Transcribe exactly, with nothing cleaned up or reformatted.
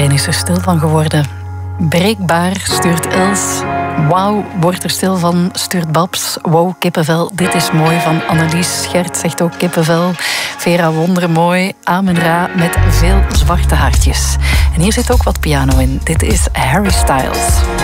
Iedereen is er stil van geworden. Breekbaar, stuurt Els. Wauw, wordt er stil van, stuurt Babs. Wow, kippenvel, dit is mooi van Annelies. Gert zegt ook kippenvel. Vera Wondermooi. Amen Ra met veel zwarte hartjes. En hier zit ook wat piano in. Dit is Harry Styles.